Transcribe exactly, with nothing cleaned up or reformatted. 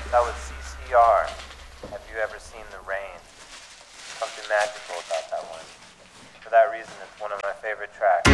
That was C C R. Have you ever seen the rain? Something magical about that one. For that reason, it's one of my favorite tracks.